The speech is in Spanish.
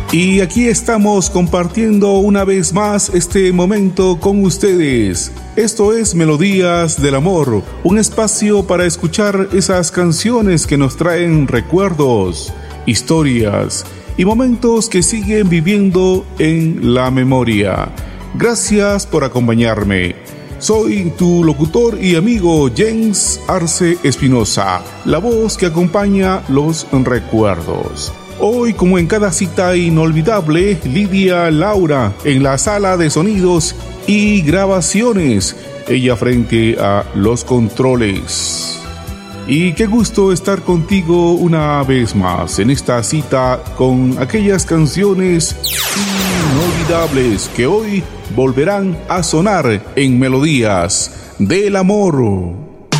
Y aquí estamos compartiendo una vez más este momento con ustedes. Esto es Melodías del Amor, un espacio para escuchar esas canciones que nos traen recuerdos, historias y momentos que siguen viviendo en la memoria. Gracias por acompañarme. Soy tu locutor y amigo James Arce Espinosa, la voz que acompaña los recuerdos. Hoy, como en cada cita inolvidable, Lidia Laura en la sala de sonidos y grabaciones, ella frente a los controles. Y qué gusto estar contigo una vez más en esta cita con aquellas canciones inolvidables que hoy volverán a sonar en Melodías del Amor.